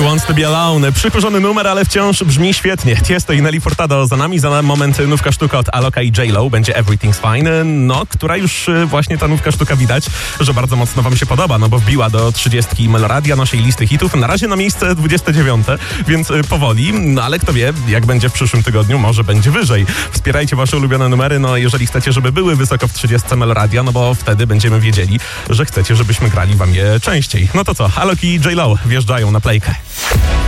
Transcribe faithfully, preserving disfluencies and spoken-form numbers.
Wants to be Alone. Przykurzony numer, ale wciąż brzmi świetnie. Tiesto i Nelly Furtado za nami. Za moment nówka sztuka od Aloka i J-Lo. Będzie Everything's Fine. No, która już właśnie ta nówka sztuka widać, że bardzo mocno wam się podoba, no bo wbiła do trzydziestki Meloradia, naszej listy hitów. Na razie na miejsce dwudzieste dziewiąte, więc powoli. No ale kto wie, jak będzie w przyszłym tygodniu, może będzie wyżej. Wspierajcie wasze ulubione numery, no jeżeli chcecie, żeby były wysoko w trzydziestce Meloradia, no bo wtedy będziemy wiedzieli, że chcecie, żebyśmy grali wam je częściej. No to co, Alok i J-Lo wjeżdżają na playkę.